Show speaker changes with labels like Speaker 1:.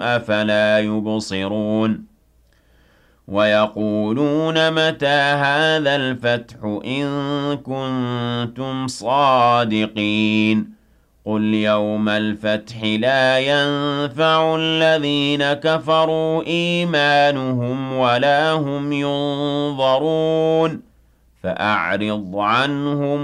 Speaker 1: أَفَلَا يُبْصِرُونَ وَيَقُولُونَ مَتَىٰ هَٰذَا الْفَتْحُ إِن كُنتُمْ صَادِقِينَ قُلْ يَوْمَ الْفَتْحِ لَا يَنفَعُ الَّذِينَ كَفَرُوا إِيمَانُهُمْ وَلَا هُمْ يُنظَرُونَ فَأَعْرِضْ عَنْهُمْ